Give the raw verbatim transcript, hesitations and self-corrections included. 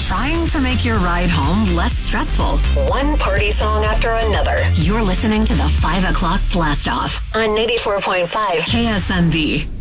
trying to make your ride home less stressful. One party song after another. You're listening to the five o'clock blast off on ninety-four point five K S M B.